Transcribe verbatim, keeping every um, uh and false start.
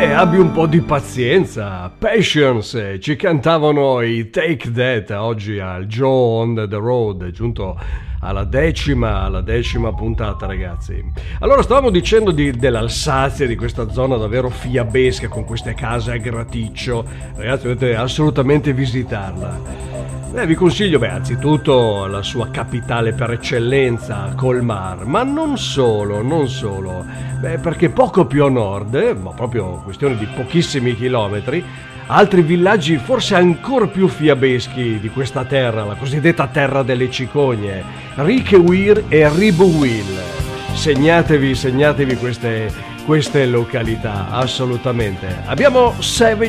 abbi un po' di pazienza. Patience, ci cantavano i Take That oggi al Joe on the Road, giunto alla decima, alla decima puntata, ragazzi. Allora, stavamo dicendo di, dell'Alsazia, di questa zona davvero fiabesca con queste case a graticcio. Ragazzi, dovete assolutamente visitarla. Beh, vi consiglio, beh, anzitutto la sua capitale per eccellenza, Colmar, ma non solo, non solo, beh, perché poco più a nord, eh, ma proprio questione di pochissimi chilometri, altri villaggi forse ancora più fiabeschi di questa terra, la cosiddetta terra delle cicogne, Richeweir e Ribeauvillé. Segnatevi, segnatevi queste, queste località, assolutamente. Abbiamo Savage